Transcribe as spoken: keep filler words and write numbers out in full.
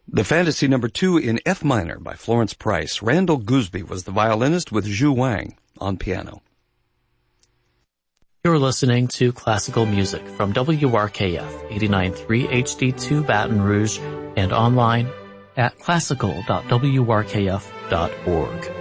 The Fantasy Number Two in F minor by Florence Price. Randall Gooseby was the violinist with Zhu Wang on piano. You're listening to classical music from W R K F eighty-nine point three H D two Baton Rouge and online at classical dot w r k f dot org.